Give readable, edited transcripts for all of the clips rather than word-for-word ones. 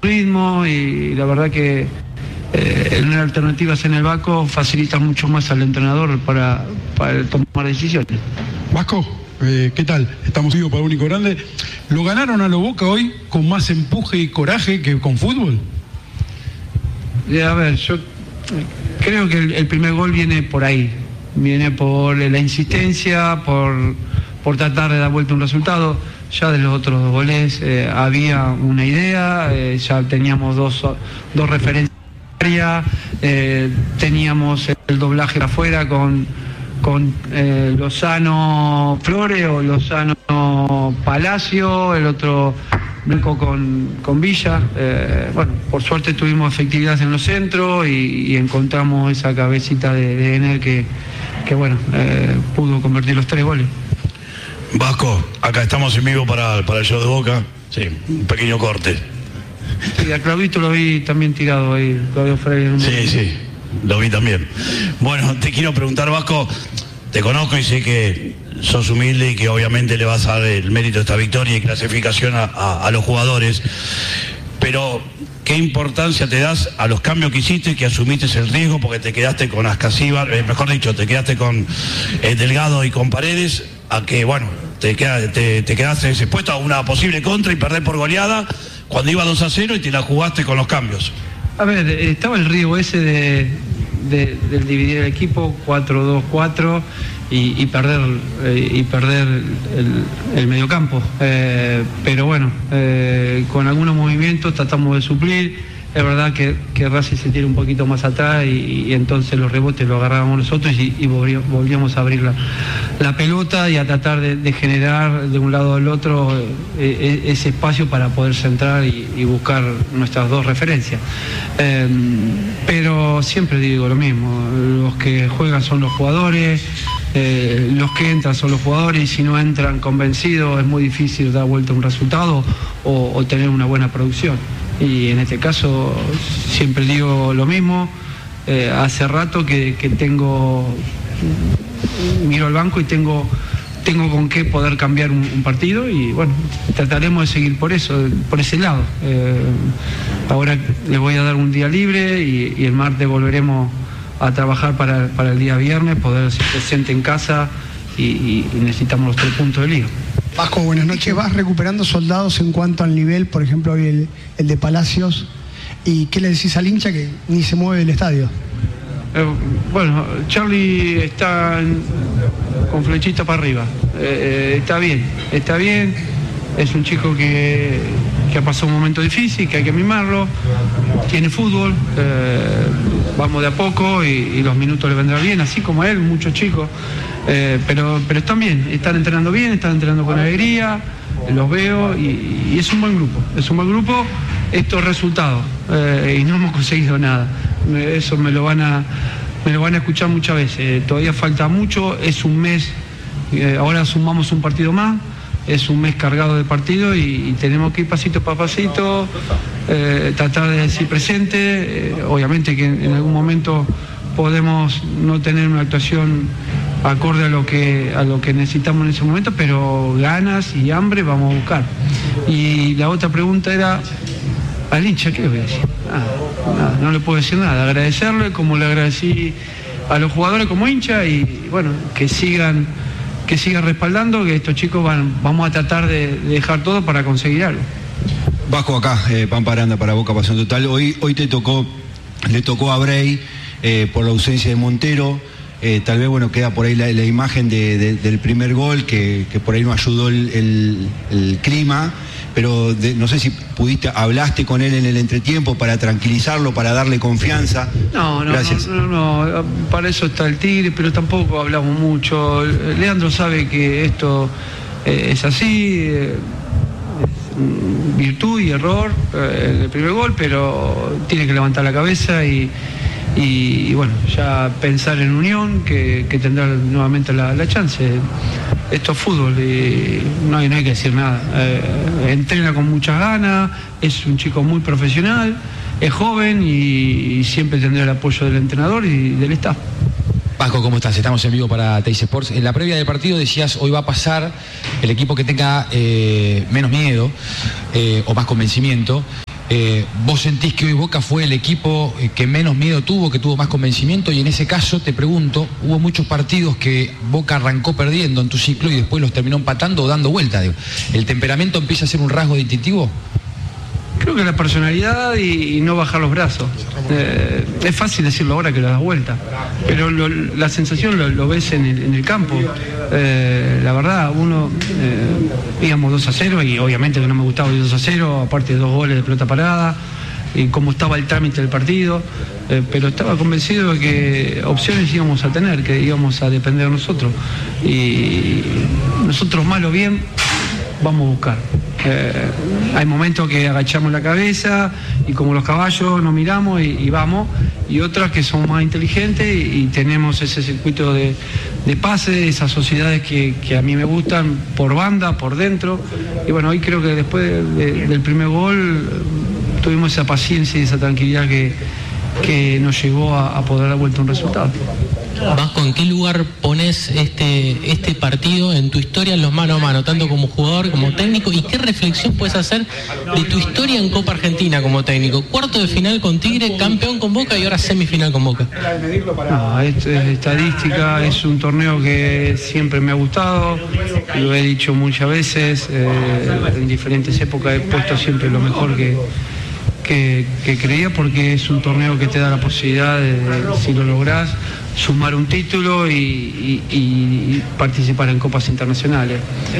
ritmo y la verdad que tener alternativas en el banco facilita mucho más al entrenador para tomar decisiones. Vasco, ¿qué tal? Estamos vivos para Único Grande. ¿Lo ganaron a lo Boca hoy con más empuje y coraje que con fútbol? A ver, yo creo que el primer gol viene por ahí, viene por la insistencia, por tratar de dar vuelta un resultado. Ya de los otros dos goles había una idea, ya teníamos dos referencias, teníamos el doblaje afuera con Lozano Flores o Lozano Palacio, el otro Blanco con Villa. Bueno, por suerte tuvimos efectividad en los centros y encontramos esa cabecita de Ener que bueno, pudo convertir los 3 goles. Vasco, acá estamos en vivo para el show de Boca. Sí, un pequeño corte. Sí, a Claudito lo vi también tirado ahí, Claudio Freire. Sí, lo vi también. Bueno, te quiero preguntar, Vasco, te conozco y sé que sos humilde y que obviamente le vas a dar el mérito de esta victoria y clasificación a los jugadores, pero ¿qué importancia te das a los cambios que hiciste, que asumiste el riesgo porque te quedaste con Ascasíbar, mejor dicho, te quedaste con Delgado y con Paredes, a que, bueno, te quedaste expuesto a una posible contra y perder por goleada cuando iba 2-0 y te la jugaste con los cambios? A ver, estaba el riesgo ese del dividir el equipo 4-2-4 y perder el mediocampo, pero bueno, con algunos movimientos tratamos de suplir. Es verdad que Racing se tira un poquito más atrás y entonces los rebotes los agarrábamos nosotros y volvíamos a abrir la pelota y a tratar de generar de un lado al otro ese espacio para poder centrar y buscar nuestras dos referencias. Pero siempre digo lo mismo, los que juegan son los jugadores, los que entran son los jugadores y si no entran convencidos es muy difícil dar vuelta a un resultado o tener una buena producción. Y en este caso siempre digo lo mismo, hace rato que miro al banco y tengo con qué poder cambiar un partido y bueno, trataremos de seguir por ese lado. Ahora les voy a dar un día libre y el martes volveremos a trabajar para el día viernes, poder ser presente en casa y necesitamos los 3 puntos de liga. Vasco, buenas noches. ¿Vas recuperando soldados en cuanto al nivel? Por ejemplo, hoy el de Palacios. ¿Y qué le decís al hincha que ni se mueve del estadio? Bueno, Charlie está con flechita para arriba. Está bien. Es un chico que ha pasado un momento difícil, que hay que mimarlo. Tiene fútbol. Vamos de a poco y los minutos le vendrán bien, así como a él, muchos chicos. Pero están bien, están entrenando bien, están entrenando con alegría, los veo y es un buen grupo, estos resultados y no hemos conseguido nada, eso me lo van a escuchar muchas veces, todavía falta mucho, es un mes, ahora sumamos un partido más, es un mes cargado de partido y tenemos que ir pasito para pasito, tratar de decir presente, obviamente que en algún momento podemos no tener una actuación acorde a lo que necesitamos en ese momento, pero ganas y hambre vamos a buscar. Y la otra pregunta era al hincha, ¿qué le voy a decir? Nada, no le puedo decir nada, agradecerle como le agradecí a los jugadores como hincha y bueno, que sigan respaldando, que estos chicos vamos a tratar de dejar todo para conseguir algo. Vasco, acá, Pampa Aranda para Boca Pasión Total. Hoy le tocó a Bray por la ausencia de Montero. Tal vez, bueno, queda por ahí la imagen del primer gol, que por ahí no ayudó el clima, pero no sé si hablaste con él en el entretiempo para tranquilizarlo, para darle confianza. No, Gracias. No, para eso está el Tigre, pero tampoco hablamos mucho. Leandro sabe que esto es así, virtud y error, el primer gol, pero tiene que levantar la cabeza y bueno, ya pensar en Unión, que tendrá nuevamente la chance. Esto es fútbol y no hay que decir nada. Entrena con muchas ganas, es un chico muy profesional, es joven y siempre tendrá el apoyo del entrenador y del staff. Vasco, ¿cómo estás? Estamos en vivo para Teis Sports. En la previa del partido decías, hoy va a pasar el equipo que tenga menos miedo o más convencimiento. ¿Vos sentís que hoy Boca fue el equipo que menos miedo tuvo, que tuvo más convencimiento? Y en ese caso te pregunto, hubo muchos partidos que Boca arrancó perdiendo en tu ciclo y después los terminó empatando o dando vuelta. Digo. ¿El temperamento empieza a ser un rasgo distintivo? Creo que la personalidad y no bajar los brazos. Es fácil decirlo ahora que lo das vuelta, pero la sensación lo ves en el campo. La verdad, íbamos 2-0 y obviamente que no me gustaba ir 2-0, aparte de 2 goles de pelota parada y cómo estaba el trámite del partido, pero estaba convencido de que opciones íbamos a tener, que íbamos a depender de nosotros. Y nosotros, mal o bien, vamos a buscar. Hay momentos que agachamos la cabeza y como los caballos nos miramos y vamos, y otras que son más inteligentes y tenemos ese circuito de pase, esas sociedades que a mí me gustan por banda, por dentro. Y bueno, hoy creo que después del primer gol tuvimos esa paciencia y esa tranquilidad que nos llevó a poder dar vuelta un resultado. Vasco, ¿en qué lugar pones este partido en tu historia en los mano a mano, tanto como jugador como técnico? ¿Y qué reflexión puedes hacer de tu historia en Copa Argentina como técnico? Cuarto de final con Tigre, campeón con Boca y ahora semifinal con Boca. No, esto es estadística, es un torneo que siempre me ha gustado, lo he dicho muchas veces, en diferentes épocas he puesto siempre lo mejor que creía, porque es un torneo que te da la posibilidad de, si lo lográs, sumar un título y participar en copas internacionales.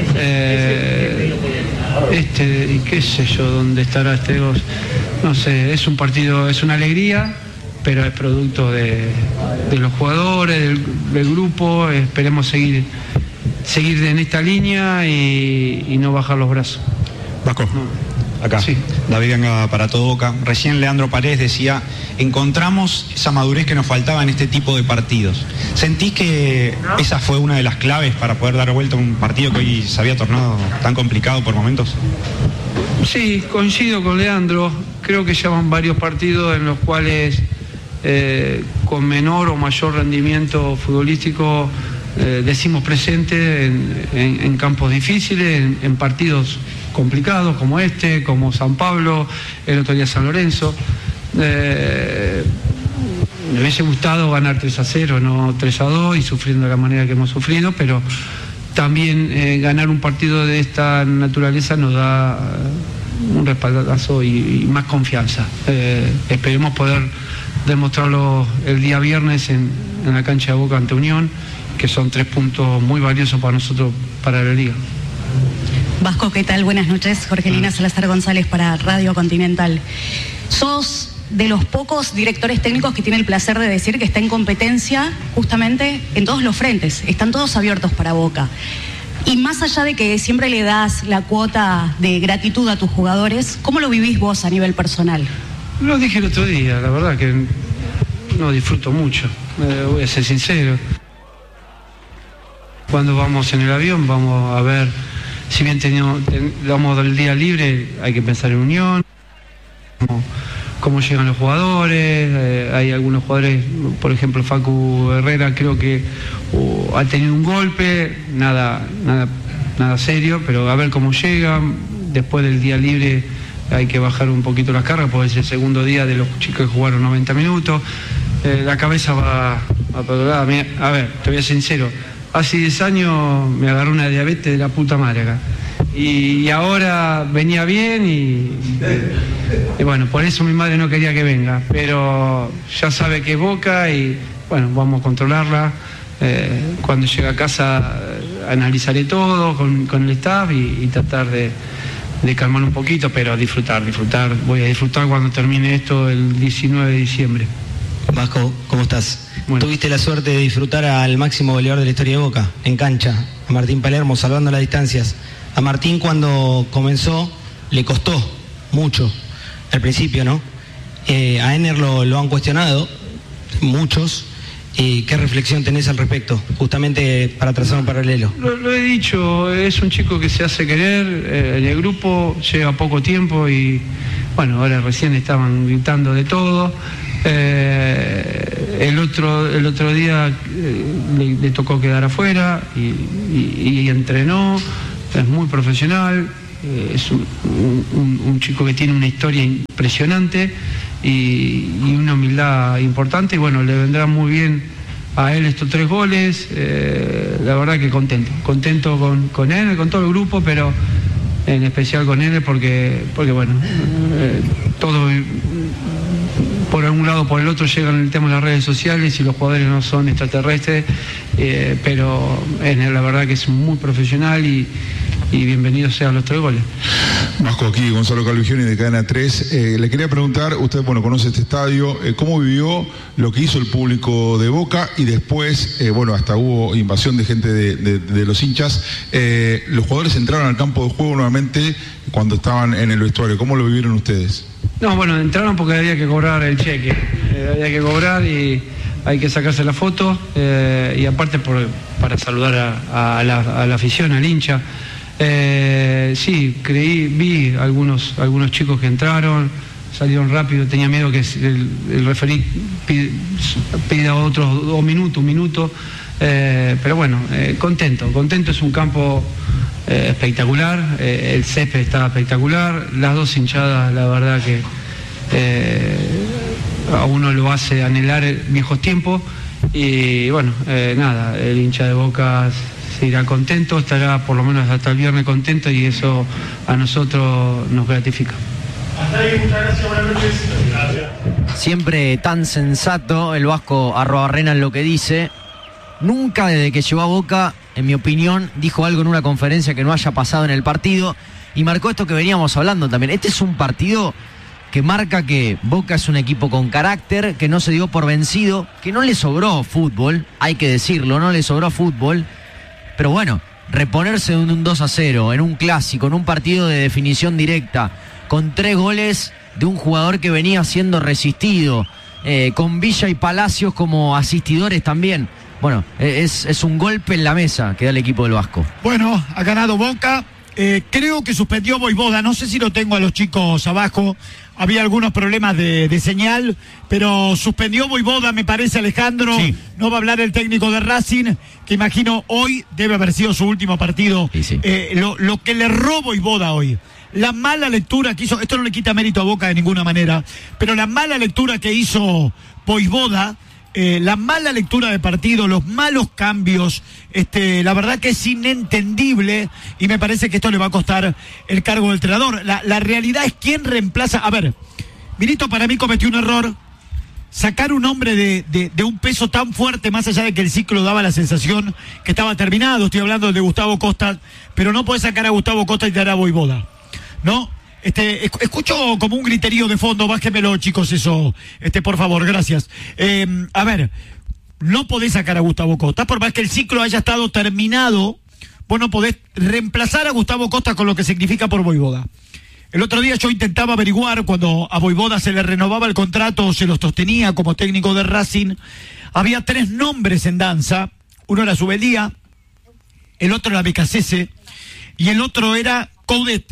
Y qué sé yo, dónde estará no sé, es un partido, es una alegría, pero es producto de los jugadores, del grupo. Esperemos seguir en esta línea y no bajar los brazos. Vasco. Acá, sí. David Ganga para Todo Boca. Recién Leandro Paredes decía, encontramos esa madurez que nos faltaba en este tipo de partidos. ¿Sentís que esa fue una de las claves para poder dar vuelta a un partido que hoy se había tornado tan complicado por momentos? Sí, coincido con Leandro. Creo que ya van varios partidos en los cuales con menor o mayor rendimiento futbolístico decimos presente en campos difíciles, en partidos complicados como como San Pablo, el otro día San Lorenzo. Me hubiese gustado ganar 3-0, no 3-2, y sufriendo de la manera que hemos sufrido, pero también ganar un partido de esta naturaleza nos da un respaldazo y más confianza. Esperemos poder demostrarlo el día viernes en la cancha de Boca ante Unión, que son 3 puntos muy valiosos para nosotros, para la Liga. Vasco, ¿qué tal? Buenas noches. Jorgelina Salazar González para Radio Continental. Sos de los pocos directores técnicos que tiene el placer de decir que está en competencia justamente en todos los frentes. Están todos abiertos para Boca. Y más allá de que siempre le das la cuota de gratitud a tus jugadores, ¿cómo lo vivís vos a nivel personal? Lo dije el otro día, la verdad que no disfruto mucho, voy a ser sincero. Cuando vamos en el avión vamos a ver, si bien damos el día libre, hay que pensar en Unión, cómo llegan los jugadores. Hay algunos jugadores, por ejemplo Facu Herrera, creo que ha tenido un golpe, nada serio, pero a ver cómo llegan. Después del día libre hay que bajar un poquito las cargas, porque es el segundo día de los chicos que jugaron 90 minutos. La cabeza va a otro lado. A ver, te voy a ser sincero, hace 10 años me agarró una diabetes de la puta madre acá. Y ahora venía bien y bueno, por eso mi madre no quería que venga, pero ya sabe que es Boca y bueno, vamos a controlarla. Cuando llegue a casa analizaré todo con el staff y tratar de calmar un poquito, pero disfrutar. Voy a disfrutar cuando termine esto el 19 de diciembre. Vasco, ¿cómo estás? Bueno. Tuviste la suerte de disfrutar al máximo goleador de la historia de Boca, en cancha, a Martín Palermo, salvando las distancias. A Martín, cuando comenzó, le costó mucho al principio, ¿no? A Ener lo han cuestionado muchos. ¿Qué reflexión tenés al respecto? Justamente para trazar un paralelo. Lo he dicho, es un chico que se hace querer en el grupo, lleva poco tiempo y bueno, ahora recién estaban gritando de todo. El otro día le tocó quedar afuera y entrenó, es muy profesional, es un chico que tiene una historia impresionante y una humildad importante, y bueno, le vendrá muy bien a él estos 3 goles. La verdad que contento con él, con todo el grupo, pero en especial con él porque bueno, todo por algún lado o por el otro llegan el tema de las redes sociales y los jugadores no son extraterrestres, pero la verdad que es muy profesional y bienvenidos sean los 3 goles. Vasco, aquí Gonzalo Calvigioni de Cadena 3. Le quería preguntar, usted conoce este estadio, ¿cómo vivió lo que hizo el público de Boca? Y después, hasta hubo invasión de gente de los hinchas. Los jugadores entraron al campo de juego nuevamente cuando estaban en el vestuario. ¿Cómo lo vivieron ustedes? No, entraron porque había que cobrar el cheque. Había que cobrar y hay que sacarse la foto, y aparte para saludar a la afición, al hincha. Sí, vi algunos chicos que entraron, salieron rápido, tenía miedo que el referí pida otros 2 minutos, 1 minuto, pero bueno, contento, es un campo espectacular, el césped está espectacular, las 2 hinchadas, la verdad que a uno lo hace anhelar viejos tiempos, y bueno, nada, el hincha de Boca irá contento, estará por lo menos hasta el viernes contento, y eso a nosotros nos gratifica. Hasta ahí, muchas gracias, buenas noches. Gracias. Siempre tan sensato el Vasco Arruabarrena en lo que dice. Nunca desde que llegó a Boca, en mi opinión, dijo algo en una conferencia que no haya pasado en el partido, y marcó esto que veníamos hablando también. Este es un partido que marca que Boca es un equipo con carácter, que no se dio por vencido, que no le sobró fútbol, hay que decirlo, no le sobró fútbol. Pero bueno, reponerse de un 2-0 en un clásico, en un partido de definición directa, con 3 goles de un jugador que venía siendo resistido, con Villa y Palacios como asistidores también. Bueno, es un golpe en la mesa que da el equipo del Vasco. Bueno, ha ganado Boca. Creo que suspendió Voivoda, no sé si lo tengo a los chicos abajo, había algunos problemas de señal, pero suspendió Voivoda, me parece, Alejandro. Sí. No va a hablar el técnico de Racing, que imagino hoy debe haber sido su último partido. Sí. Lo que le erró Voivoda hoy, la mala lectura que hizo, esto no le quita mérito a Boca de ninguna manera, pero la mala lectura que hizo Voivoda, la mala lectura de partido, los malos cambios, la verdad que es inentendible, y me parece que esto le va a costar el cargo del entrenador. La realidad es quién reemplaza. A ver, Milito para mí cometió un error, sacar un hombre de un peso tan fuerte, más allá de que el ciclo daba la sensación que estaba terminado. Estoy hablando de Gustavo Costa, pero no podés sacar a Gustavo Costa y traer a Voivoda, ¿no? Escucho como un griterío de fondo, bájemelo, chicos, eso, por favor, gracias. A ver, no podés sacar a Gustavo Costa, por más que el ciclo haya estado terminado, vos no podés reemplazar a Gustavo Costa con lo que significa por Voivoda. El otro día yo intentaba averiguar, cuando a Voivoda se le renovaba el contrato o se lo sostenía como técnico de Racing, había 3 nombres en danza, uno era Subeldía, el otro era Becasese y el otro era Coudet.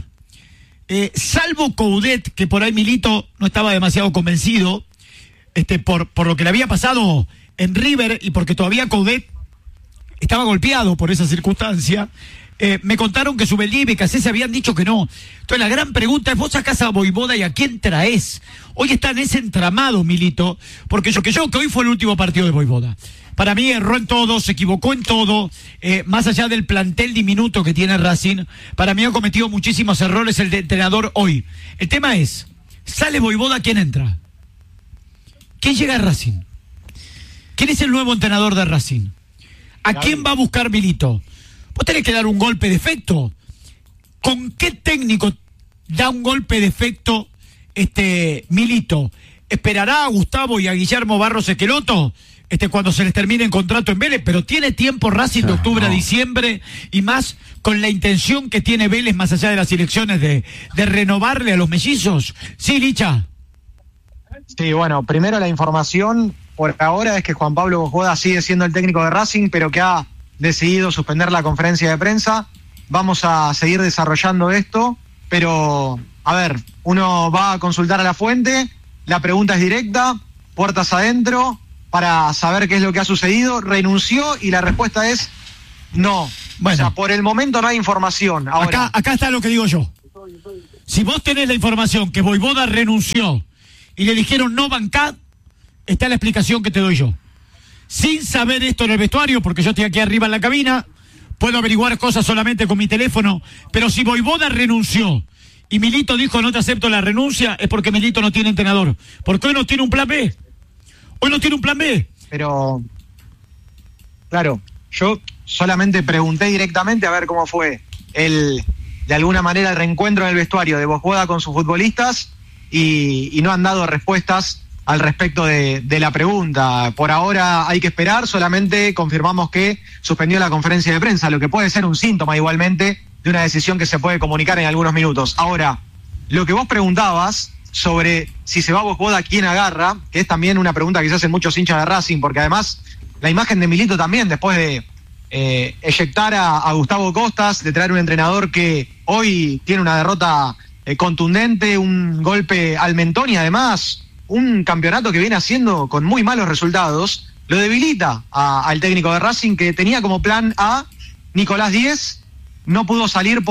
Salvo Coudet, que por ahí Milito no estaba demasiado convencido, por lo que le había pasado en River y porque todavía Coudet estaba golpeado por esa circunstancia, me contaron que Subeldía y Becasese habían dicho que no. Entonces la gran pregunta es, vos sacás a Voivoda y a quién traés. Hoy está en ese entramado, Milito, porque yo que hoy fue el último partido de Voivoda. Para mí erró en todo, se equivocó en todo, más allá del plantel diminuto que tiene Racing, para mí ha cometido muchísimos errores el entrenador hoy. El tema es, sale Voivoda, ¿quién entra? ¿Quién llega a Racing? ¿Quién es el nuevo entrenador de Racing? ¿A quién va a buscar Milito? Vos tenés que dar un golpe de efecto. ¿Con qué técnico da un golpe de efecto Milito? ¿Esperará a Gustavo y a Guillermo Barros Esqueloto cuando se les termine el contrato en Vélez? Pero tiene tiempo Racing de octubre a diciembre, y más con la intención que tiene Vélez, más allá de las elecciones, de renovarle a los mellizos. Sí, Licha. Sí, bueno, primero la información por ahora es que Juan Pablo Voivoda sigue siendo el técnico de Racing, pero que ha decidido suspender la conferencia de prensa. Vamos a seguir desarrollando esto, pero a ver, uno va a consultar a la fuente, la pregunta es directa, puertas adentro, para saber qué es lo que ha sucedido. Renunció y la respuesta es no. Bueno, o sea, por el momento no hay información. Ahora, acá está lo que digo yo. Si vos tenés la información que Vojvoda renunció y le dijeron no bancá, está la explicación que te doy yo. Sin saber esto en el vestuario, porque yo estoy aquí arriba en la cabina, puedo averiguar cosas solamente con mi teléfono, pero si Vojvoda renunció y Milito dijo no te acepto la renuncia, es porque Milito no tiene entrenador. Porque hoy no tiene un plan B. Hoy no tiene un plan B. Pero, claro, yo solamente pregunté directamente a ver cómo fue de alguna manera el reencuentro en el vestuario de Vojvoda con sus futbolistas y no han dado respuestas al respecto de la pregunta. Por ahora hay que esperar, solamente confirmamos que suspendió la conferencia de prensa, lo que puede ser un síntoma igualmente de una decisión que se puede comunicar en algunos minutos. Ahora, lo que vos preguntabas sobre si se va Vojvoda, ¿quién agarra? Que es también una pregunta que se hacen muchos hinchas de Racing, porque además la imagen de Milito también, después de eyectar a Gustavo Costas, de traer un entrenador que hoy tiene una derrota contundente, un golpe al mentón y además un campeonato que viene haciendo con muy malos resultados, lo debilita al técnico de Racing, que tenía como plan A Nicolás Díez, no pudo salir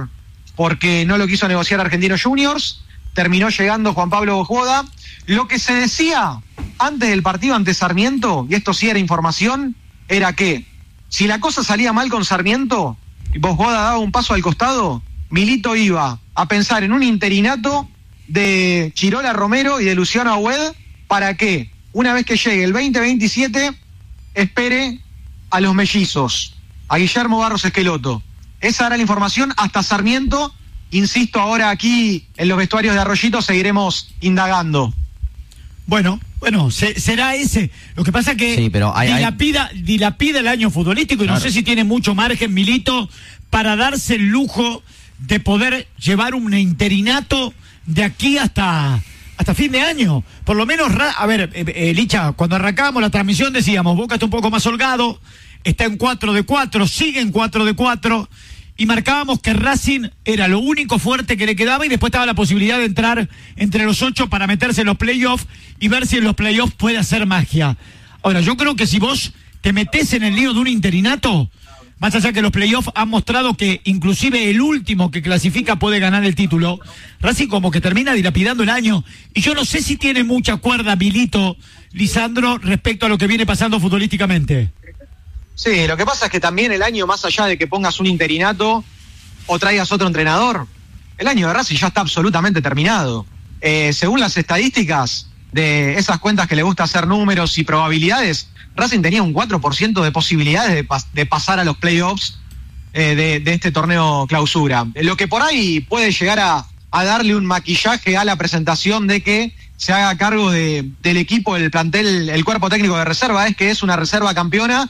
porque no lo quiso negociar Argentinos Juniors, terminó llegando Juan Pablo Vojvoda. Lo que se decía antes del partido ante Sarmiento, y esto sí era información, era que si la cosa salía mal con Sarmiento y Vojvoda daba un paso al costado, Milito iba a pensar en un interinato de Chirola Romero y de Luciano Agüed para que, una vez que llegue el 2027, espere a los mellizos, a Guillermo Barros Esqueloto. Esa era la información hasta Sarmiento. Insisto, ahora aquí en los vestuarios de Arroyito seguiremos indagando. Bueno, será ese. Lo que pasa es que sí, pero dilapida el año futbolístico y claro, no sé si tiene mucho margen Milito para darse el lujo de poder llevar un interinato de aquí hasta fin de año. Por lo menos, a ver, Licha, cuando arrancábamos la transmisión decíamos, Boca está un poco más holgado, está en 4-4, sigue en 4-4, y marcábamos que Racing era lo único fuerte que le quedaba y después estaba la posibilidad de entrar entre los 8 para meterse en los playoffs y ver si en los playoffs puede hacer magia. Ahora, yo creo que si vos te metés en el lío de un interinato, más allá que los playoffs han mostrado que inclusive el último que clasifica puede ganar el título, Racing como que termina dilapidando el año. Y yo no sé si tiene mucha cuerda Milito, Lisandro, respecto a lo que viene pasando futbolísticamente. Sí, lo que pasa es que también el año, más allá de que pongas un interinato o traigas otro entrenador, el año de Racing ya está absolutamente terminado. Según las estadísticas de esas cuentas que le gusta hacer números y probabilidades, Racing tenía un 4% de posibilidades de pasar a los playoffs de este torneo clausura. Lo que por ahí puede llegar a darle un maquillaje a la presentación de que se haga cargo del equipo, el plantel, el cuerpo técnico de reserva, es que es una reserva campeona.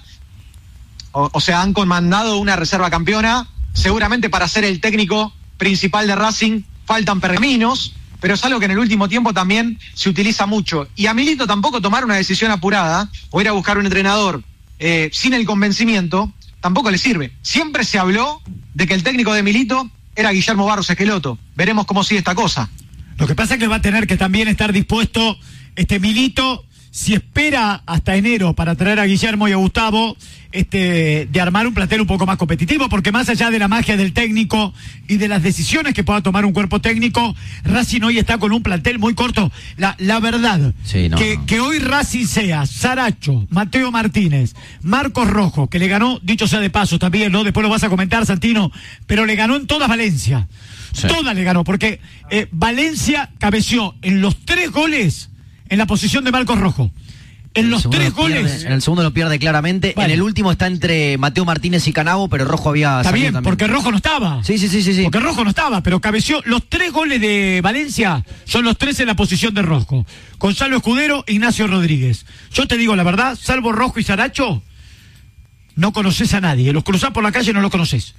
O sea, han comandado una reserva campeona. Seguramente para ser el técnico principal de Racing faltan pergaminos, pero es algo que en el último tiempo también se utiliza mucho. Y a Milito tampoco tomar una decisión apurada o ir a buscar un entrenador sin el convencimiento tampoco le sirve. Siempre se habló de que el técnico de Milito era Guillermo Barros Esqueloto. Veremos cómo sigue esta cosa. Lo que pasa es que va a tener que también estar dispuesto Milito, si espera hasta enero para traer a Guillermo y a Gustavo, de armar un plantel un poco más competitivo, porque más allá de la magia del técnico y de las decisiones que pueda tomar un cuerpo técnico, Racing hoy está con un plantel muy corto. La verdad, sí, que hoy Racing sea Saracho, Mateo Martínez, Marcos Rojo, que le ganó, dicho sea de paso también, ¿no? Después lo vas a comentar, Santino, pero le ganó en todas Valencia. Sí. Todas le ganó, porque Valencia cabeció en los 3 goles en la posición de Marcos Rojo. En los 3 goles. En el segundo lo pierde claramente. Vale. En el último está entre Mateo Martínez y Canavo, pero Rojo había salido también. Está bien, porque Rojo no estaba. Sí. Porque Rojo no estaba, pero cabeció. Los 3 goles de Valencia son los 3 en la posición de Rojo. Gonzalo Escudero, Ignacio Rodríguez. Yo te digo la verdad, salvo Rojo y Saracho, no conoces a nadie. Los cruzás por la calle, no los conoces.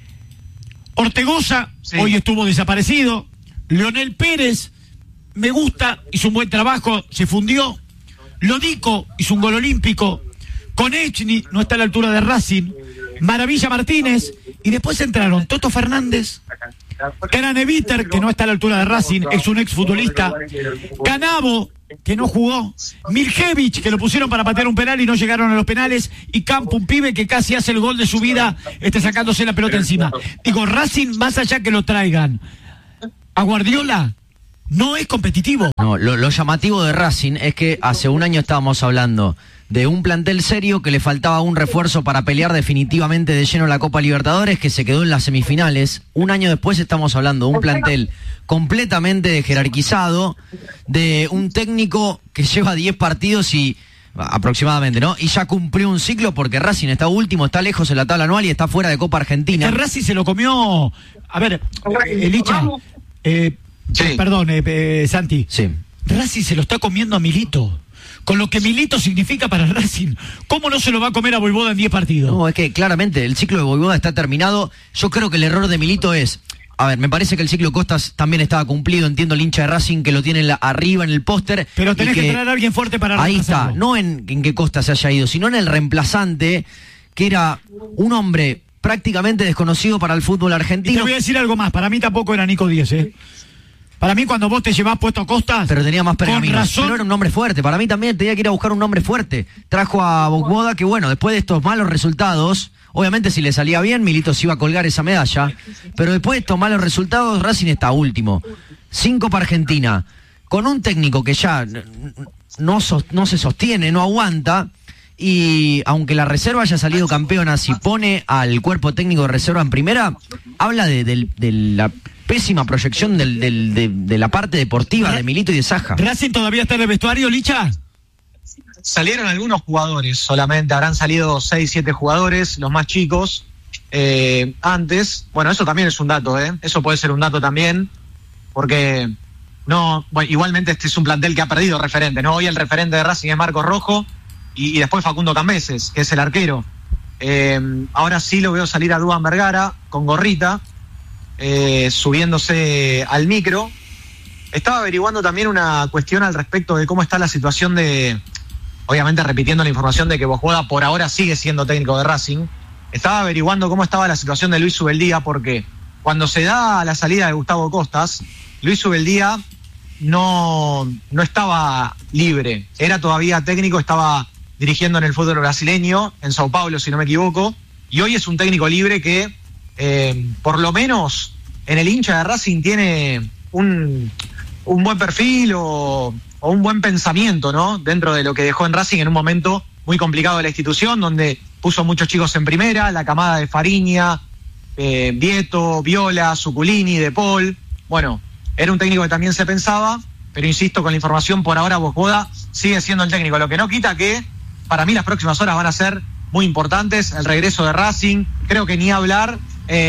Ortegoza, sí, hoy estuvo desaparecido. Leonel Pérez, me gusta, hizo un buen trabajo, se fundió. Lodico hizo un gol olímpico. Konechny no está a la altura de Racing. Maravilla Martínez. Y después entraron Toto Fernández, Craneviter, que no está a la altura de Racing, es un exfutbolista. Canavo, que no jugó. Miljevich, que lo pusieron para patear un penal y no llegaron a los penales. Y Campo, un pibe que casi hace el gol de su vida, sacándose la pelota encima. Digo, Racing, más allá que lo traigan a Guardiola no es competitivo. No, lo llamativo de Racing es que hace un año estábamos hablando de un plantel serio que le faltaba un refuerzo para pelear definitivamente de lleno la Copa Libertadores, que se quedó en las semifinales. Un año después estamos hablando de un plantel completamente jerarquizado, de un técnico que lleva 10 partidos y aproximadamente, ¿no? Y ya cumplió un ciclo porque Racing está último, está lejos en la tabla anual y está fuera de Copa Argentina. El Racing se lo comió. A ver, Licha, perdón, Santi. Sí. Racing se lo está comiendo a Milito. Con lo que Milito significa para Racing. ¿Cómo no se lo va a comer a Vojvoda en 10 partidos? No, es que claramente el ciclo de Vojvoda está terminado. Yo creo que el error de Milito es... A ver, me parece que el ciclo Costas también estaba cumplido. Entiendo el hincha de Racing que lo tiene arriba en el póster. Pero tenés que traer a alguien fuerte para ahí está, no en que Costas se haya ido, sino en el reemplazante, que era un hombre prácticamente desconocido para el fútbol argentino. Y te voy a decir algo más, para mí tampoco era Nico Díez, Para mí cuando vos te llevás puesto a Costas... Pero tenía más pergaminos. Con razón. Pero era un nombre fuerte. Para mí también tenía que ir a buscar un nombre fuerte. Trajo a Vojvoda que, bueno, después de estos malos resultados... Obviamente si le salía bien, Milito se iba a colgar esa medalla. Pero después de estos malos resultados, Racing está último. 5 para Argentina. Con un técnico que ya no se sostiene, no aguanta... Y aunque la reserva haya salido campeona, si pone al cuerpo técnico de reserva en primera, habla de la pésima proyección de la parte deportiva de Milito y de Saja. ¿Racing todavía está en el vestuario, Licha? Salieron algunos jugadores solamente, habrán salido 6, 7 jugadores, los más chicos, antes. Bueno, eso también es un dato, eso puede ser un dato también, porque no, bueno, igualmente este es un plantel que ha perdido referente, ¿no? Hoy el referente de Racing es Marcos Rojo, y después Facundo Cambeses, que es el arquero. Ahora sí lo veo salir a Duván Vergara con gorrita, subiéndose al micro. Estaba averiguando también una cuestión al respecto de cómo está la situación de, obviamente repitiendo la información de que Vojvoda por ahora sigue siendo técnico de Racing. Estaba averiguando cómo estaba la situación de Luis Ubeldía, porque cuando se da la salida de Gustavo Costas, Luis Ubeldía no estaba libre, era todavía técnico, estaba dirigiendo en el fútbol brasileño, en Sao Paulo, si no me equivoco, y hoy es un técnico libre que, por lo menos, en el hincha de Racing tiene un buen perfil o un buen pensamiento, ¿no? Dentro de lo que dejó en Racing en un momento muy complicado de la institución, donde puso muchos chicos en primera, la camada de Fariña, Vieto, Viola, Zuculini, De Paul. Bueno, era un técnico que también se pensaba, pero insisto, con la información por ahora Vojvoda sigue siendo el técnico, lo que no quita que para mí las próximas horas van a ser muy importantes. El regreso de Racing, creo que ni hablar.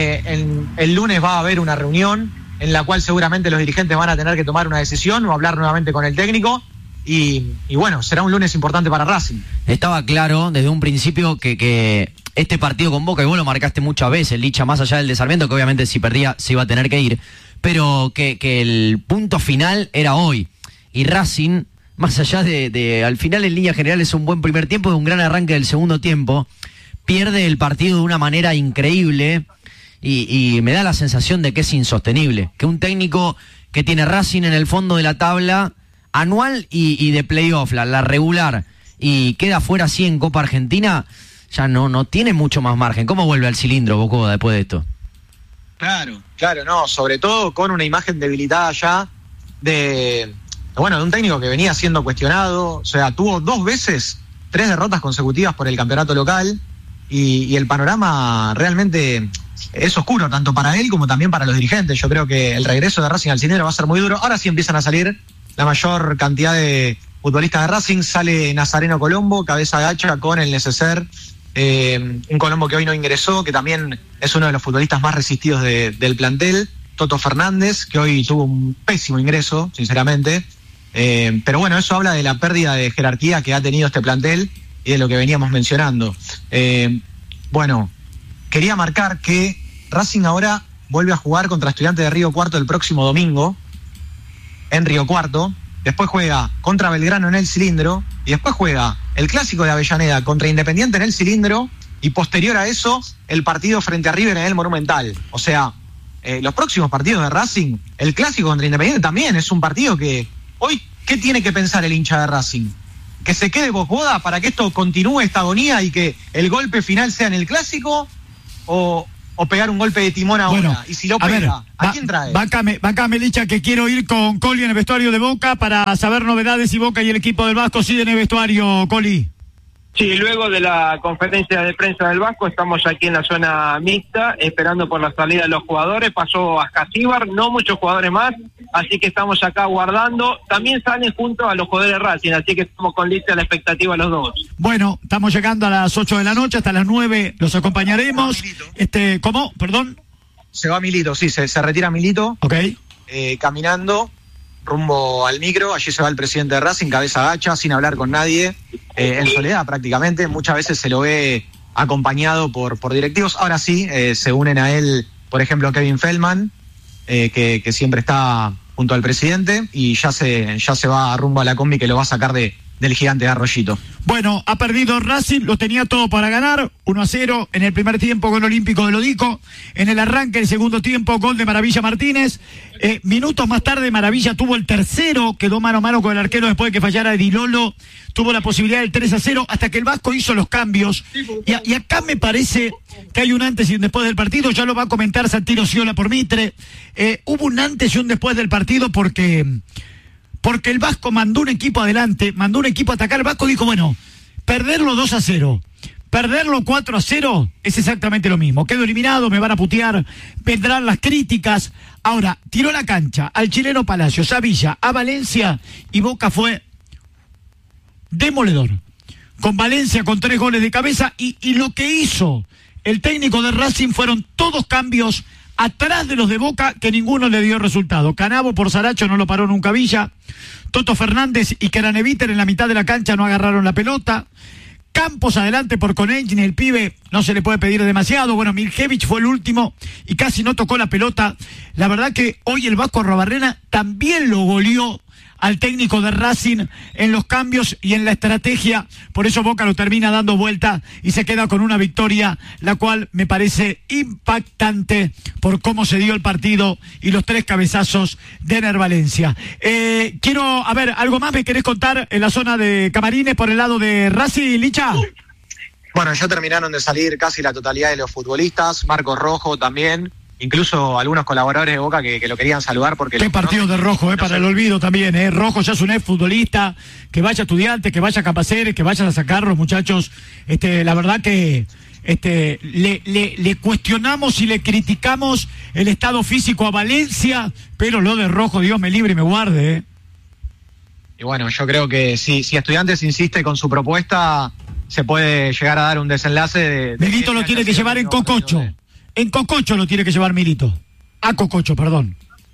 El lunes va a haber una reunión en la cual seguramente los dirigentes van a tener que tomar una decisión o hablar nuevamente con el técnico. Y bueno, será un lunes importante para Racing. Estaba claro desde un principio que este partido con Boca, y vos lo marcaste muchas veces, Licha, más allá del de Sarmiento, que obviamente si perdía se iba a tener que ir, pero que el punto final era hoy. Y Racing, más allá de al final en línea general es un buen primer tiempo, es un gran arranque del segundo tiempo, pierde el partido de una manera increíble y me da la sensación de que es insostenible, que un técnico que tiene Racing en el fondo de la tabla anual y de playoff, la regular, y queda fuera así en Copa Argentina, ya no tiene mucho más margen. ¿Cómo vuelve al cilindro Vojvoda después de esto? Claro, no, sobre todo con una imagen debilitada ya de un técnico que venía siendo cuestionado, o sea, tuvo 2 veces 3 derrotas consecutivas por el campeonato local y el panorama realmente es oscuro, tanto para él como también para los dirigentes. Yo creo que el regreso de Racing al cilindro va a ser muy duro. Ahora sí empiezan a salir la mayor cantidad de futbolistas de Racing. Sale Nazareno Colombo, cabeza gacha con el Neceser, un Colombo que hoy no ingresó, que también es uno de los futbolistas más resistidos del plantel. Toto Fernández, que hoy tuvo un pésimo ingreso, sinceramente. Pero bueno, eso habla de la pérdida de jerarquía que ha tenido este plantel y de lo que veníamos mencionando. Bueno, quería marcar que Racing ahora vuelve a jugar contra Estudiantes de Río Cuarto el próximo domingo en Río Cuarto. Después juega contra Belgrano en el Cilindro y después juega el Clásico de Avellaneda contra Independiente en el Cilindro y posterior a eso el partido frente a River en el Monumental. O sea, los próximos partidos de Racing, el Clásico contra Independiente también es un partido que hoy, ¿qué tiene que pensar el hincha de Racing? ¿Que se quede Vojvoda para que esto continúe, esta agonía, y que el golpe final sea en el Clásico? ¿O o pegar un golpe de timón ahora. Bueno, y si lo pega, ¿a quién trae? Bancame, Licha, que quiero ir con Coli en el vestuario de Boca para saber novedades y Boca y el equipo del Vasco sigue en el vestuario, Coli. Sí, luego de la conferencia de prensa del Vasco estamos aquí en la zona mixta esperando por la salida de los jugadores. Pasó Ascasíbar, no muchos jugadores más, así que estamos acá guardando. También salen junto a los jugadores de Racing, así que estamos con lista la expectativa los dos. Bueno, estamos llegando a las 8 de la noche, hasta las 9 los acompañaremos. ¿Cómo? Perdón. Se va Milito, sí, se retira Milito. Ok. Caminando rumbo al micro, allí se va el presidente de Racing, cabeza gacha, sin hablar con nadie, en soledad prácticamente. Muchas veces se lo ve acompañado por directivos. Ahora sí, se unen a él, por ejemplo, Kevin Feldman, que siempre está junto al presidente, y ya se va rumbo a la combi que lo va a sacar del gigante de Arroyito. Bueno, ha perdido Racing, lo tenía todo para ganar, 1-0 en el primer tiempo, gol olímpico de Lodico, en el arranque del segundo tiempo, gol de Maravilla Martínez, minutos más tarde Maravilla tuvo el tercero, quedó mano a mano con el arquero después de que fallara Edilolo, tuvo la posibilidad del 3-0, hasta que el Vasco hizo los cambios, y acá me parece que hay un antes y un después del partido, ya lo va a comentar Santino Sciola por Mitre, hubo un antes y un después del partido porque el Vasco mandó un equipo adelante, mandó un equipo a atacar. El Vasco dijo, bueno, perderlo 2-0, perderlo 4-0 es exactamente lo mismo. Quedo eliminado, me van a putear, vendrán las críticas. Ahora, tiró la cancha al chileno Palacios, a Villa, a Valencia, y Boca fue demoledor. Con Valencia con 3 goles de cabeza, y lo que hizo el técnico de Racing fueron todos cambios atrás de los de Boca, que ninguno le dio resultado. Canavo por Saracho no lo paró nunca Villa. Toto Fernández y Keraneviter en la mitad de la cancha no agarraron la pelota. Campos adelante por Conegin, el pibe no se le puede pedir demasiado. Bueno, Miljevich fue el último y casi no tocó la pelota. La verdad que hoy el Vasco Arruabarrena también lo goleó al técnico de Racing en los cambios y en la estrategia. Por eso Boca lo termina dando vuelta y se queda con una victoria, la cual me parece impactante por cómo se dio el partido y los 3 cabezazos de Ener Valencia. A ver, ¿algo más me querés contar en la zona de camarines por el lado de Racing, Licha? Bueno, ya terminaron de salir casi la totalidad de los futbolistas, Marcos Rojo también, incluso algunos colaboradores de Boca que lo querían saludar porque... Qué partido de Rojo, para el olvido también, Rojo ya es un exfutbolista, que vaya Estudiantes, que vaya Campaceres, que vayan a sacarlo, muchachos. La verdad que le cuestionamos y le criticamos el estado físico a Valencia, pero lo de Rojo, Dios me libre y me guarde, Y bueno, yo creo que si Estudiantes insiste con su propuesta, se puede llegar a dar un desenlace Milito lo tiene que llevar en Cococho. En Cococho lo tiene que llevar Milito. A Cococho, perdón.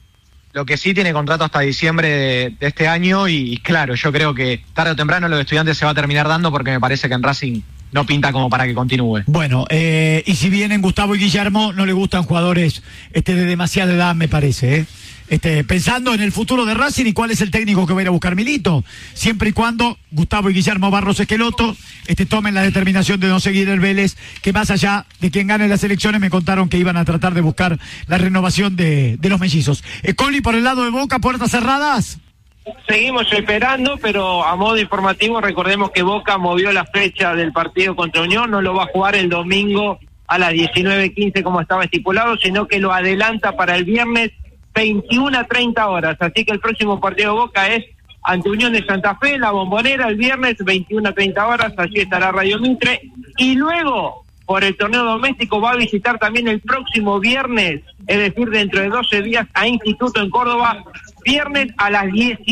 Lo que sí tiene contrato hasta diciembre de este año y claro, yo creo que tarde o temprano lo de Estudiantes se va a terminar dando porque me parece que en Racing no pinta como para que continúe. Bueno, y si vienen Gustavo y Guillermo, no le gustan jugadores de demasiada edad, me parece, pensando en el futuro de Racing y cuál es el técnico que va a ir a buscar Milito, siempre y cuando Gustavo y Guillermo Barros Esqueloto tomen la determinación de no seguir el Vélez, que más allá de quien gane las elecciones me contaron que iban a tratar de buscar la renovación de los mellizos. Coli, por el lado de Boca, puertas cerradas. Seguimos esperando, pero a modo informativo recordemos que Boca movió la fecha del partido contra Unión, no lo va a jugar el domingo a las 19:15 como estaba estipulado, sino que lo adelanta para el viernes 21 a 30 horas, así que el próximo partido de Boca es ante Unión de Santa Fe, la Bombonera, el viernes 21 a 30 horas, allí estará Radio Mitre, y luego por el torneo doméstico va a visitar también el próximo viernes, es decir, dentro de 12 días a Instituto en Córdoba, viernes a las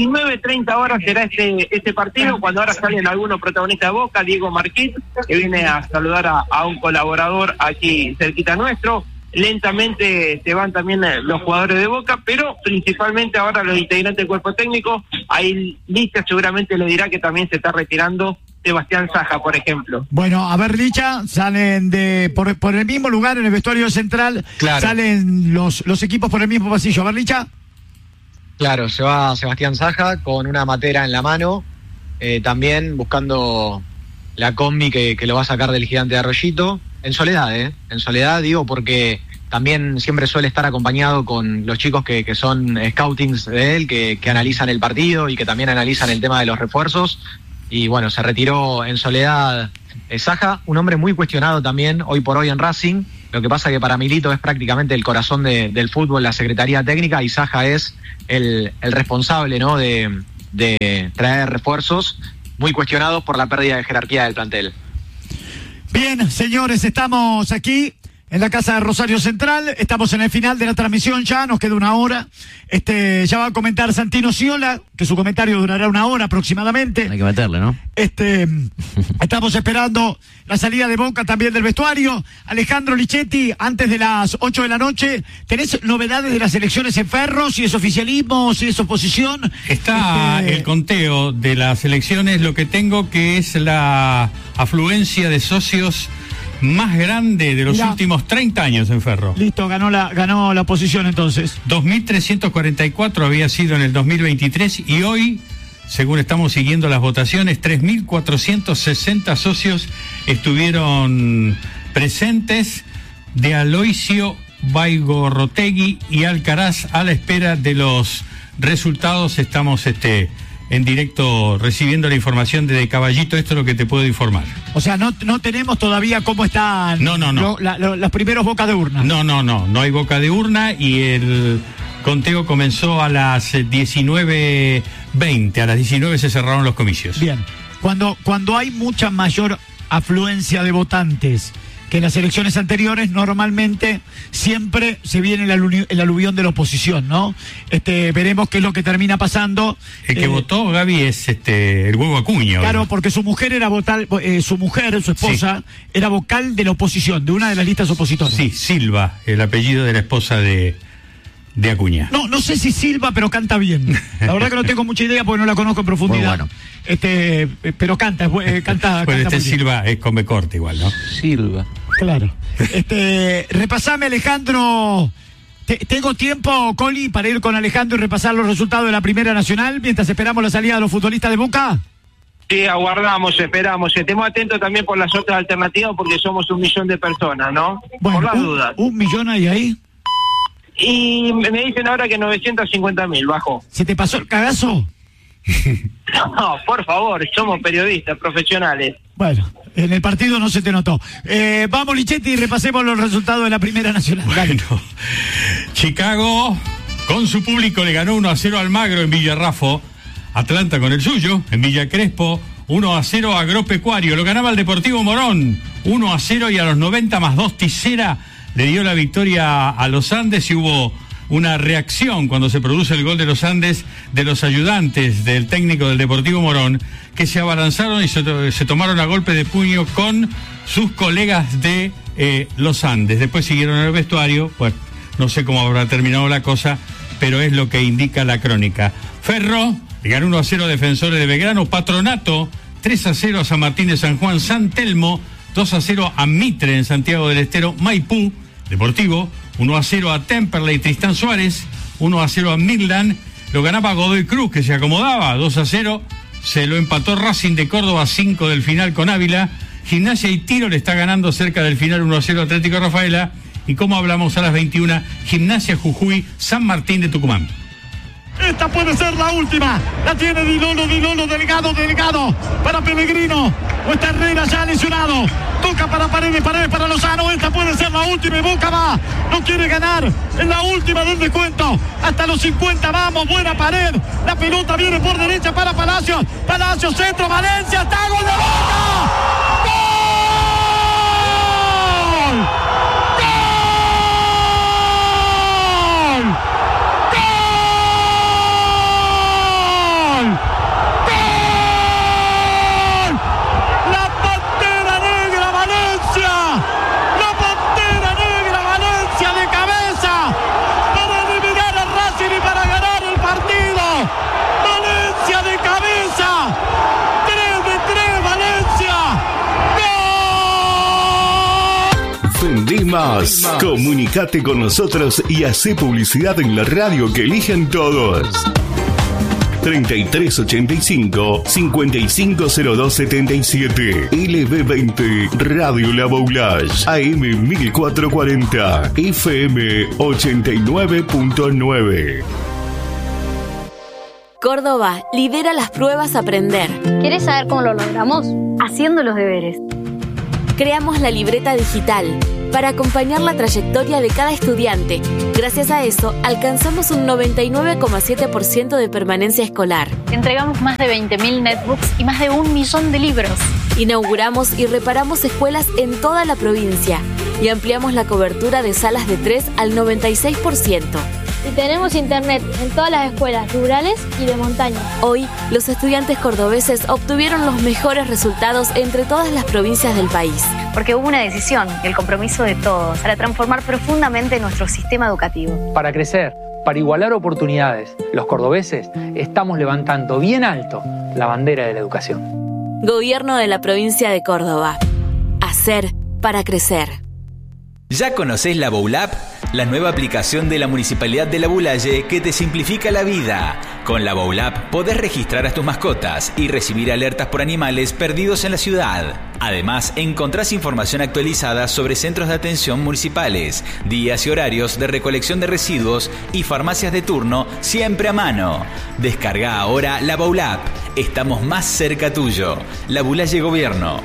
19:30 horas será este partido, cuando ahora salen algunos protagonistas de Boca, Diego Marquit, que viene a saludar a un colaborador aquí cerquita nuestro. Lentamente se van también los jugadores de Boca, pero principalmente ahora los integrantes del cuerpo técnico. Ahí Licha seguramente le dirá que también se está retirando Sebastián Saja, por ejemplo. Bueno, a ver, Licha, salen por el mismo lugar en el vestuario central, claro. Salen los equipos por el mismo pasillo. A ver, Licha. Claro, se va Sebastián Saja con una matera en la mano, también buscando la combi que lo va a sacar del gigante de Arroyito. En soledad digo, porque también siempre suele estar acompañado con los chicos que son scoutings de él, que analizan el partido y que también analizan el tema de los refuerzos. Y bueno, se retiró en soledad Saja, un hombre muy cuestionado también hoy por hoy en Racing, Lo que pasa es que para Milito es prácticamente el corazón del fútbol, la Secretaría Técnica, y Saja es el responsable, ¿no?, de traer refuerzos muy cuestionados por la pérdida de jerarquía del plantel. Bien, señores, estamos aquí en la casa de Rosario Central, estamos en el final de la transmisión ya, nos queda una hora. Ya va a comentar Santino Sciola, que su comentario durará una hora aproximadamente. Hay que meterle, ¿no? Estamos esperando la salida de Boca también del vestuario. Alejandro Lichetti, antes de las 8 de la noche, ¿tenés novedades de las elecciones en Ferro? Si es oficialismo, si es oposición. Está el conteo de las elecciones, lo que tengo que es la afluencia de socios más grande de los últimos 30 años en Ferro. Listo, ganó la oposición entonces. 2.344 había sido en el 2023 y hoy, según estamos siguiendo las votaciones, 3.460 socios estuvieron presentes, de Aloisio, Baigorrotegui y Alcaraz. A la espera de los resultados estamos en directo recibiendo la información de Caballito. Esto es lo que te puedo informar. O sea, no tenemos todavía cómo están los primeros boca de urna. No hay boca de urna y el conteo comenzó a las 19:20. A las 19 se cerraron los comicios. Bien, cuando hay mucha mayor afluencia de votantes que en las elecciones anteriores, normalmente siempre se viene el aluvión de la oposición, ¿no? Veremos qué es lo que termina pasando. El que votó, Gaby, es el Huevo Acuña. Claro, ¿no? Porque su mujer era su esposa, era vocal de la oposición, de una de las listas opositoras. Sí, Silva, el apellido de la esposa de Acuña. No sé si Silva, pero canta bien. La verdad que no tengo mucha idea porque no la conozco en profundidad. Muy bueno. Pero canta bueno, Silva es come corte igual, ¿no? Silva. Claro. Repasame, Alejandro. ¿Tengo tiempo, Coli, para ir con Alejandro y repasar los resultados de la Primera Nacional mientras esperamos la salida de los futbolistas de Boca? Sí, aguardamos, esperamos. Estemos atentos también por las otras alternativas porque somos 1 millón de personas, ¿no? Bueno, por las dudas. 1 millón hay ahí. Y me dicen ahora que 950.000 bajó. ¿Se te pasó el cagazo? No, por favor, somos periodistas profesionales. Bueno, en el partido no se te notó. Vamos, Lichetti, y repasemos los resultados de la Primera Nacional. Bueno, Chicago con su público le ganó 1-0 al Magro en Villarrafo. Atlanta con el suyo en Villa Crespo 1-0 a Agropecuario. Lo ganaba el Deportivo Morón 1-0 y a los 90 más 2 Ticera le dio la victoria a los Andes y hubo una reacción cuando se produce el gol de los Andes de los ayudantes del técnico del Deportivo Morón, que se abalanzaron y se tomaron a golpe de puño con sus colegas de los Andes. Después siguieron en el vestuario, pues no sé cómo habrá terminado la cosa, pero es lo que indica la crónica. Ferro le ganó 1-0 a Defensores de Belgrano. Patronato 3-0 a San Martín de San Juan. San Telmo 2-0 a Mitre en Santiago del Estero. Maipú Deportivo 1-0 a Temperley Tristán Suárez, 1-0 a Midland. Lo ganaba Godoy Cruz, que se acomodaba 2-0. Se lo empató Racing de Córdoba 5 del final con Ávila. Gimnasia y Tiro le está ganando cerca del final 1-0 Atlético Rafaela. Y como hablamos a las 21, Gimnasia Jujuy, San Martín de Tucumán. Esta puede ser la última. La tiene Dilolo, Delgado. Para Pellegrino. O está Herrera ya lesionado. Toca para Paredes para Lozano. Esta puede ser la última y Boca va. No quiere ganar. Es la última del descuento. Hasta los 50 vamos. Buena Pared. La pelota viene por derecha para Palacios. Palacios, centro, Valencia. ¡Está gol de Boca! ¡Gol! Vendí más. Comunicate con nosotros y hacé publicidad en la radio que eligen todos. 3385-550277. LB20 Radio La Boulage. AM 1440. FM 89.9. Córdoba lidera las pruebas Aprender. ¿Quieres saber cómo lo logramos? Haciendo los deberes. Creamos la libreta digital. para acompañar la trayectoria de cada estudiante. Gracias a eso, alcanzamos un 99,7% de permanencia escolar. Entregamos más de 20.000 netbooks y más de 1 millón de libros. Inauguramos y reparamos escuelas en toda la provincia y ampliamos la cobertura de salas de 3 al 96%. Y tenemos internet en todas las escuelas rurales y de montaña. Hoy, los estudiantes cordobeses obtuvieron los mejores resultados entre todas las provincias del país. Porque hubo una decisión y el compromiso de todos para transformar profundamente nuestro sistema educativo. Para crecer, para igualar oportunidades, los cordobeses estamos levantando bien alto la bandera de la educación. Gobierno de la provincia de Córdoba. Hacer para crecer. ¿Ya conocés la Boulap? La nueva aplicación de la Municipalidad de Labulaye que te simplifica la vida. Con la Boulap podés registrar a tus mascotas y recibir alertas por animales perdidos en la ciudad. Además, encontrás información actualizada sobre centros de atención municipales, días y horarios de recolección de residuos y farmacias de turno siempre a mano. Descarga ahora la Boulap. Estamos más cerca tuyo. Labulaye Gobierno.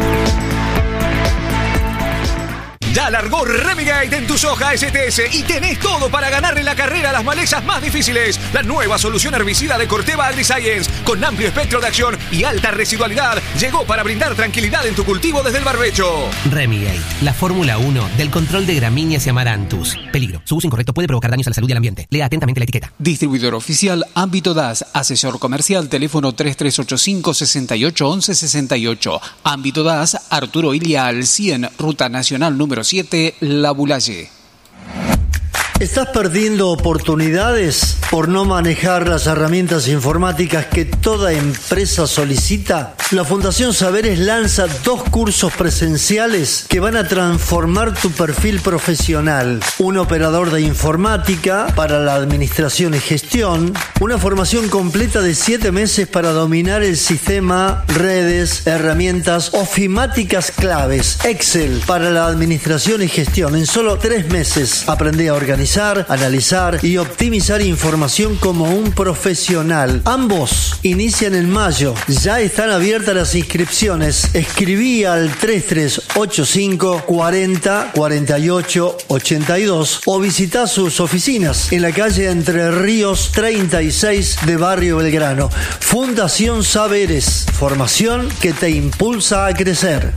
Ya largó Remigate en tu soja STS y tenés todo para ganarle la carrera a las malezas más difíciles. La nueva solución herbicida de Corteva AgriScience, con amplio espectro de acción y alta residualidad, llegó para brindar tranquilidad en tu cultivo desde el barbecho. Remigate, la Fórmula 1 del control de gramíneas y amaranthus. Peligro, su uso incorrecto puede provocar daños a la salud y al ambiente. Lea atentamente la etiqueta. Distribuidor oficial Ámbito DAS, asesor comercial, teléfono 3385 68 11 68. Ámbito DAS, Arturo Ilia al 100, Ruta Nacional número 7, Labulaye. ¿Estás perdiendo oportunidades por no manejar las herramientas informáticas que toda empresa solicita? La Fundación Saberes lanza 2 cursos presenciales que van a transformar tu perfil profesional. Un operador de informática para la administración y gestión. Una formación completa de 7 meses para dominar el sistema, redes, herramientas ofimáticas claves. Excel para la administración y gestión. En solo 3 meses aprendí a organizar, analizar y optimizar información como un profesional. Ambos inician en mayo. Ya están abiertas las inscripciones. Escribí al 3385 40 48 82 o visita sus oficinas en la calle Entre Ríos 36 de Barrio Belgrano. Fundación Saberes, formación que te impulsa a crecer.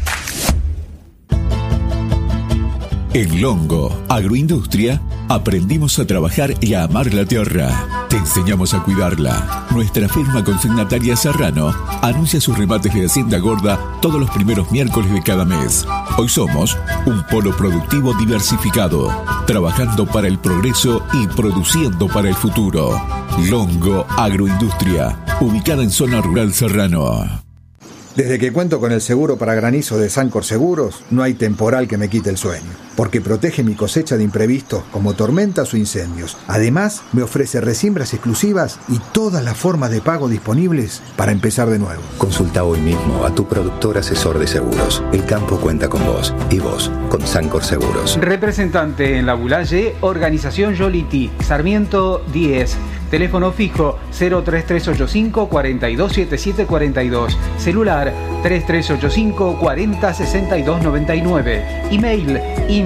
En Longo Agroindustria aprendimos a trabajar y a amar la tierra. Te enseñamos a cuidarla. Nuestra firma consignataria Serrano anuncia sus remates de Hacienda Gorda todos los primeros miércoles de cada mes. Hoy somos un polo productivo diversificado, trabajando para el progreso y produciendo para el futuro. Longo Agroindustria, ubicada en zona rural Serrano. Desde que cuento con el seguro para granizo de Sancor Seguros, no hay temporal que me quite el sueño, porque protege mi cosecha de imprevistos como tormentas o incendios. Además, me ofrece resiembras exclusivas y todas las formas de pago disponibles para empezar de nuevo. Consulta hoy mismo a tu productor asesor de seguros. El campo cuenta con vos y vos con Sancor Seguros. Representante en Labulaye, Organización Yoliti, Sarmiento 10. Teléfono fijo 03385 427742. Celular 3385 406299. Email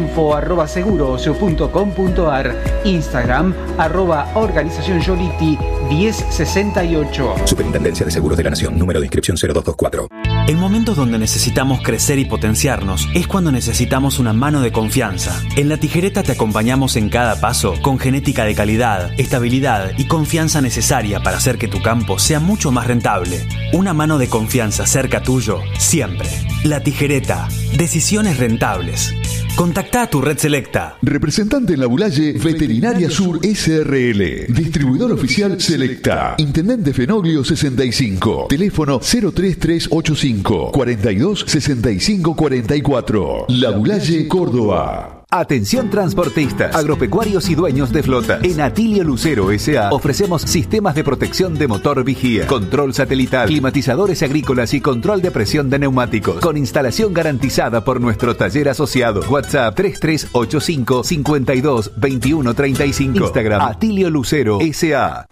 info@seguros.com.ar. Instagram @Organización Yoliti 1068. Superintendencia de Seguros de la Nación. Número de inscripción 0224. En momentos donde necesitamos crecer y potenciarnos es cuando necesitamos una mano de confianza. En La Tijereta te acompañamos en cada paso con genética de calidad, estabilidad y confianza necesaria para hacer que tu campo sea mucho más rentable. Una mano de confianza cerca tuyo, siempre. La Tijereta. Decisiones rentables. Contactá a tu red selecta. Representante en Labulaye, Veterinaria Sur SRL. Distribuidor oficial Selecta. Intendente Fenoglio 65. Teléfono 03385 42 65 44. Labulaye, Córdoba. Atención transportistas, agropecuarios y dueños de flotas. En Atilio Lucero S.A. ofrecemos sistemas de protección de motor vigía, control satelital, climatizadores agrícolas y control de presión de neumáticos, con instalación garantizada por nuestro taller asociado. WhatsApp 3385 52 21 35. Instagram Atilio Lucero S.A.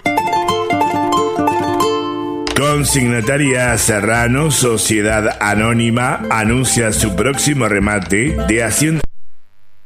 Consignataria Serrano, Sociedad Anónima, anuncia su próximo remate de Hacienda.